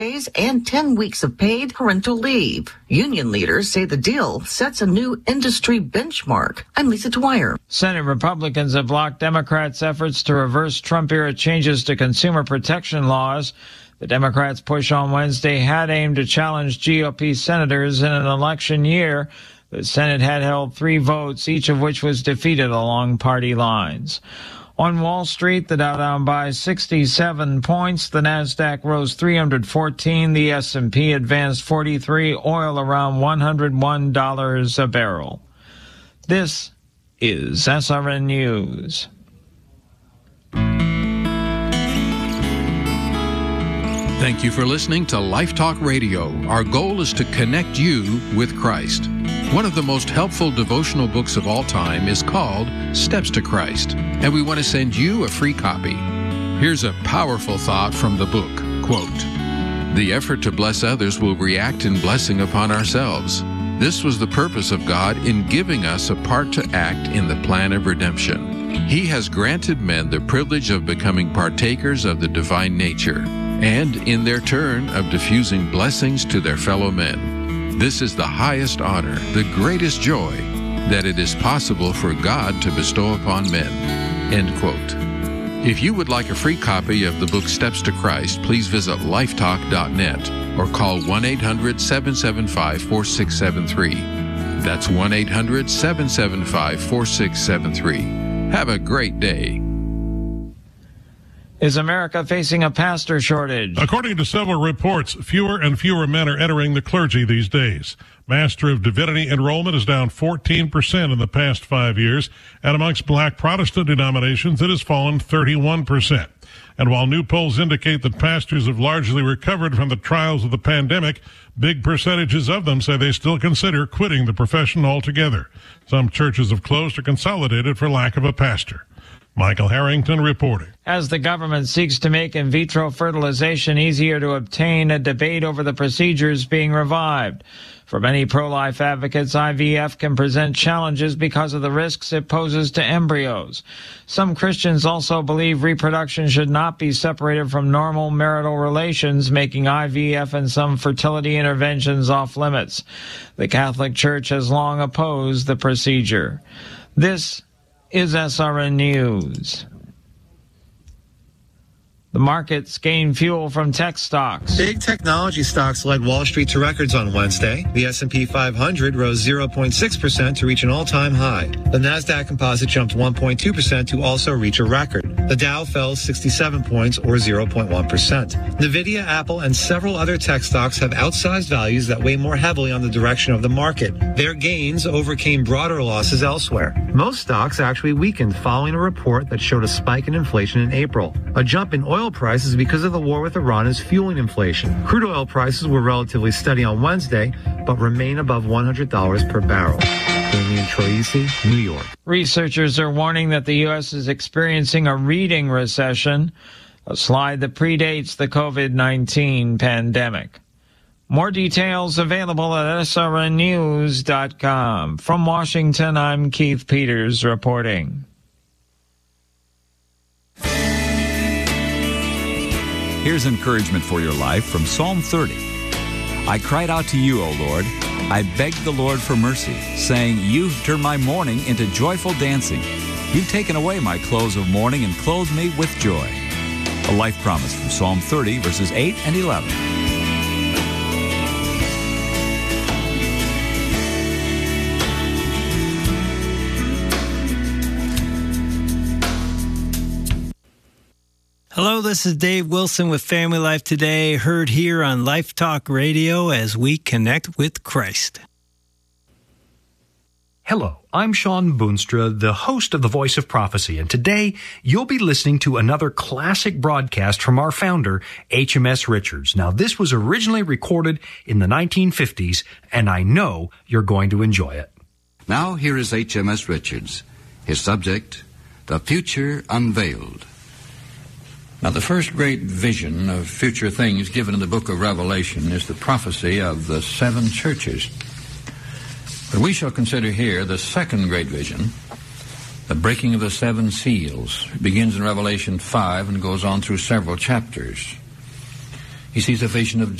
days and 10 weeks of paid parental leave. Union leaders say the deal sets a new industry benchmark. I'm Lisa Dwyer. Senate Republicans have blocked Democrats' efforts to reverse Trump-era changes to consumer protection laws. The Democrats' push on Wednesday had aimed to challenge GOP senators in an election year. The Senate had held 3 votes, each of which was defeated along party lines. On Wall Street, the Dow down by 67 points. The Nasdaq rose 314. The S&P advanced 43. Oil around $101 a barrel. This is SRN News. Thank you for listening to Life Talk Radio. Our goal is to connect you with Christ. One of the most helpful devotional books of all time is called Steps to Christ, and we want to send you a free copy. Here's a powerful thought from the book, quote, "The effort to bless others will react in blessing upon ourselves. This was the purpose of God in giving us a part to act in the plan of redemption. He has granted men the privilege of becoming partakers of the divine nature, and in their turn of diffusing blessings to their fellow men. This is the highest honor, the greatest joy, that it is possible for God to bestow upon men." End quote. If you would like a free copy of the book Steps to Christ, please visit lifetalk.net or call 1-800-775-4673. That's 1-800-775-4673. Have a great day. Is America facing a pastor shortage? According to several reports, fewer and fewer men are entering the clergy these days. Master of Divinity enrollment is down 14% in the past 5 years, and amongst black Protestant denominations, it has fallen 31%. And while new polls indicate that pastors have largely recovered from the trials of the pandemic, big percentages of them say they still consider quitting the profession altogether. Some churches have closed or consolidated for lack of a pastor. Michael Harrington reporting. As the government seeks to make in vitro fertilization easier to obtain, a debate over the procedures being revived. For many pro-life advocates, IVF can present challenges because of the risks it poses to embryos. Some Christians also believe reproduction should not be separated from normal marital relations, making IVF and some fertility interventions off limits. The Catholic Church has long opposed the procedure. This is SRN News. The markets gained fuel from tech stocks. Big technology stocks led Wall Street to records on Wednesday. The S&P 500 rose 0.6% to reach an all-time high. The Nasdaq Composite jumped 1.2% to also reach a record. The Dow fell 67 points, or 0.1%. Nvidia, Apple, and several other tech stocks have outsized values that weigh more heavily on the direction of the market. Their gains overcame broader losses elsewhere. Most stocks actually weakened following a report that showed a spike in inflation in April. A jump in oil prices because of the war with Iran is fueling inflation. Crude oil prices were relatively steady on Wednesday, but remain above $100 per barrel. Damian Troisi, New York. Researchers are warning that the U.S. is experiencing a reading recession, a slide that predates the COVID-19 pandemic. More details available at srnnews.com. From Washington, I'm Keith Peters reporting. Here's encouragement for your life from Psalm 30. I cried out to you, O Lord. I begged the Lord for mercy, saying, You've turned my mourning into joyful dancing. You've taken away my clothes of mourning and clothed me with joy. A life promise from Psalm 30, verses 8 and 11. Hello, this is Dave Wilson with Family Life Today, heard here on Life Talk Radio as we connect with Christ. Hello, I'm Sean Boonstra, the host of The Voice of Prophecy, and today you'll be listening to another classic broadcast from our founder, HMS Richards. Now, this was originally recorded in the 1950s, and I know you're going to enjoy it. Now, here is HMS Richards. His subject, The Future Unveiled. Now, the first great vision of future things given in the book of Revelation is the prophecy of the 7 churches. But we shall consider here the second great vision, the breaking of the 7 seals. It begins in Revelation 5 and goes on through several chapters. He sees a vision of